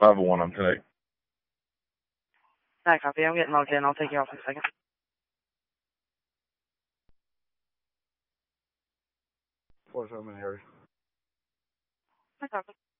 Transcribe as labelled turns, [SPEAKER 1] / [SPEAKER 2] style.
[SPEAKER 1] 501 on today.
[SPEAKER 2] That copy. I'm getting logged in. I'll take you off in a second.
[SPEAKER 1] 47 area.
[SPEAKER 2] That copy.